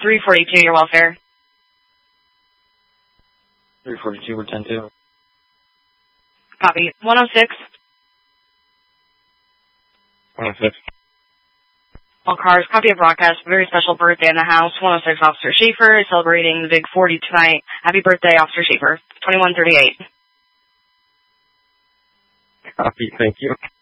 342, your welfare. 342, we're 10-2. Copy. 106. 106. All cars, copy of broadcast. Very special birthday in the house. 106 Officer Schaefer is celebrating the big 40 tonight. Happy birthday, Officer Schaefer. 2138. Copy, thank you.